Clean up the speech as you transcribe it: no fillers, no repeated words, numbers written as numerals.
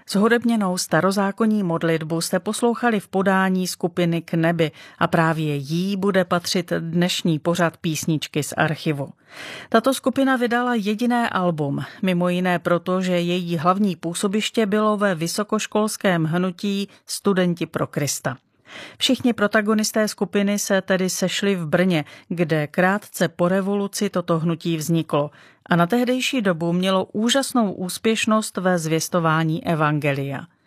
Zhudebněnou starozákonní modlitbu jste poslouchali v podání skupiny K nebi a právě jí bude patřit dnešní pořad Písničky z archivu. Tato skupina vydala jediné album, mimo jiné proto, že její hlavní působiště bylo ve vysokoškolském hnutí Studenti pro Krista. Všichni protagonisté skupiny se tedy sešli v Brně, kde krátce po revoluci toto hnutí vzniklo a na tehdejší dobu mělo úžasnou úspěšnost ve zvěstování evangelia.